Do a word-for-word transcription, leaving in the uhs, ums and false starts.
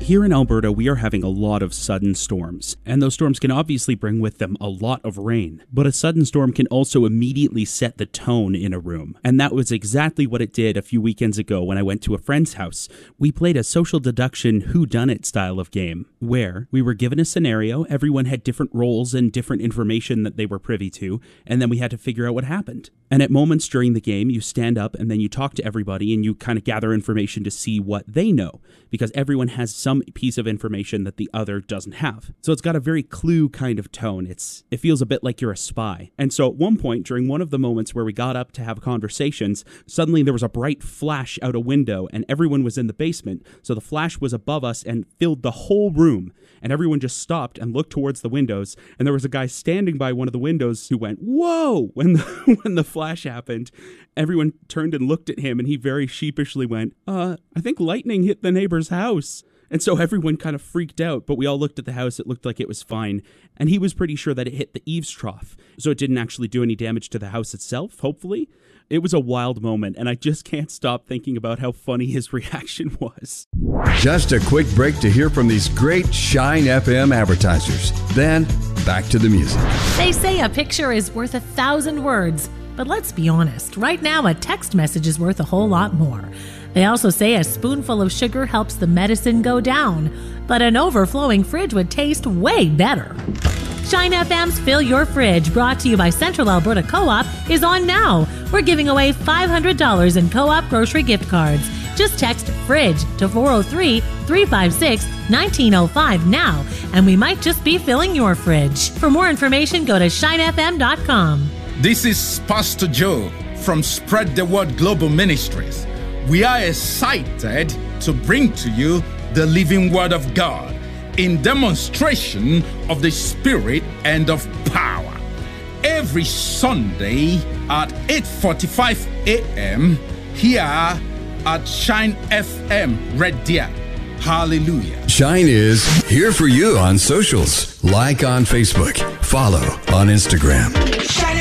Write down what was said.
Here in Alberta, we are having a lot of sudden storms, and those storms can obviously bring with them a lot of rain. But a sudden storm can also immediately set the tone in a room, and that was exactly what it did a few weekends ago when I went to a friend's house. We played a social deduction whodunit style of game, where we were given a scenario, everyone had different roles and different information that they were privy to, and then we had to figure out what happened. And at moments during the game, you stand up and then you talk to everybody and you kind of gather information to see what they know, because everyone has some piece of information that the other doesn't have. So it's got a very Clue kind of tone. It's it feels a bit like you're a spy. And so at one point, during one of the moments where we got up to have conversations, suddenly there was a bright flash out a window and everyone was in the basement. So the flash was above us and filled the whole room. And everyone just stopped and looked towards the windows. And there was a guy standing by one of the windows who went, "Whoa!" when the, when the flash happened. Everyone turned and looked at him and he very sheepishly went, uh, I think lightning hit the neighbor's house. And so everyone kind of freaked out, but we all looked at the house. It looked like it was fine. And he was pretty sure that it hit the eaves trough. So it didn't actually do any damage to the house itself, hopefully. It was a wild moment, and I just can't stop thinking about how funny his reaction was. Just a quick break to hear from these great Shine F M advertisers. Then, back to the music. They say a picture is worth a thousand words, but let's be honest. Right now, a text message is worth a whole lot more. They also say a spoonful of sugar helps the medicine go down, but an overflowing fridge would taste way better. Shine F M's Fill Your Fridge, brought to you by Central Alberta Co-op, is on now. We're giving away five hundred dollars in Co-op grocery gift cards. Just text FRIDGE to four oh three, three five six, one nine oh five now, and we might just be filling your fridge. For more information, go to shine f m dot com. This is Pastor Joe from Spread the Word Global Ministries. We are excited to bring to you the living Word of God in demonstration of the Spirit and of power. Every Sunday at eight forty-five a.m. here at Shine F M Radio. Hallelujah. Shine is here for you on socials. Like on Facebook. Follow on Instagram. Shine